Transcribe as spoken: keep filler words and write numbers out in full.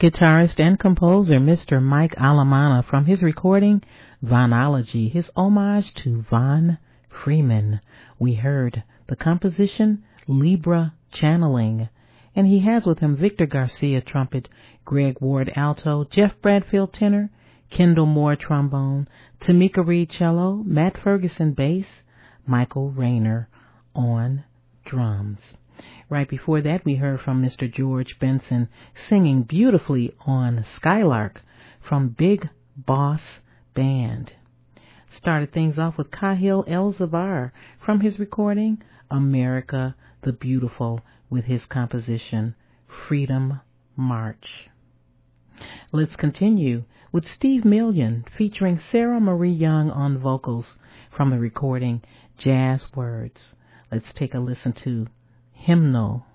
Guitarist and composer Mister Mike Alamana from his recording Vonology, his homage to Von Freeman. We heard the composition Libra Channeling, and he has with him Victor Garcia trumpet, Greg Ward alto, Jeff Bradfield tenor, Kendall Moore trombone, Tamika Reed cello, Matt Ferguson bass, Michael Rayner on drums. Right before that, we heard from Mister George Benson singing beautifully on Skylark from Big Boss Band. Started things off with Kahil El-Zabar from his recording America the Beautiful with his composition Freedom March. Let's continue with Steve Million featuring Sarah Marie Young on vocals from the recording Jazz Words. Let's take a listen to Hymnal.